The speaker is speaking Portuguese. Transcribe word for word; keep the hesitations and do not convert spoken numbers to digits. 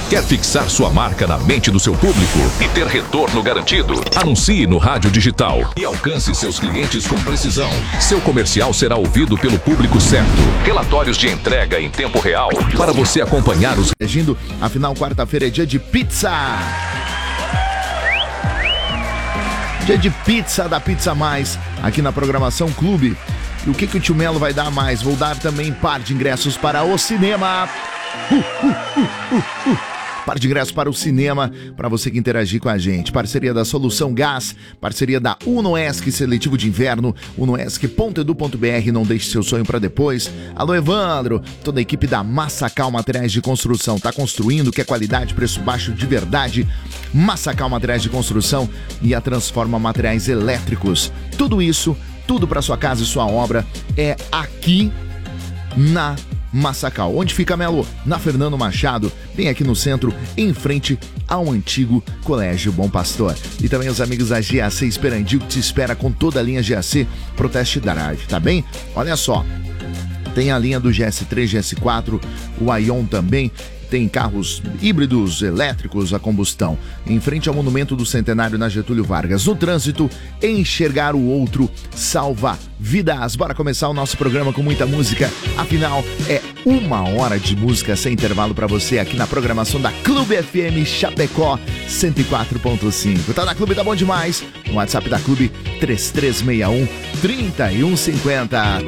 Quer fixar sua marca na mente do seu público e ter retorno garantido? Anuncie no rádio digital e alcance seus clientes com precisão. Seu comercial será ouvido pelo público certo. Relatórios de entrega em tempo real para você acompanhar os... Agindo, afinal, quarta-feira é dia de pizza. Dia de pizza da Pizza Mais, aqui na programação Clube. E o que, que o Tio Melo vai dar a mais? Vou dar também par de ingressos para o cinema. Uh, uh, uh, uh, uh. Par de ingressos para o cinema, para você que interagir com a gente. Parceria da Solução Gás, parceria da Unoesc Seletivo de Inverno, unoesc ponto edu ponto br, não deixe seu sonho para depois. Alô, Evandro, toda a equipe da Massacal Materiais de Construção. Tá construindo, quer qualidade, preço baixo de verdade? Massacal Materiais de Construção e a Transforma Materiais Elétricos. Tudo isso, tudo para sua casa e sua obra é aqui na Massacal. Onde fica, Melo? Na Fernando Machado, bem aqui no centro, em frente ao antigo Colégio Bom Pastor. E também os amigos da G A C Esperandil, que te espera com toda a linha G A C pro test drive, tá bem? Olha só, tem a linha do G S três, G S quatro, o Aion também. Tem carros híbridos, elétricos a combustão. Em frente ao Monumento do Centenário na Getúlio Vargas. No trânsito, enxergar o outro salva vidas. Bora começar o nosso programa com muita música. Afinal, é uma hora de música sem intervalo para você aqui na programação da Clube F M Chapecó cento e quatro ponto cinco. Tá na Clube, tá bom demais. O WhatsApp da Clube três três seis um, três um cinco zero.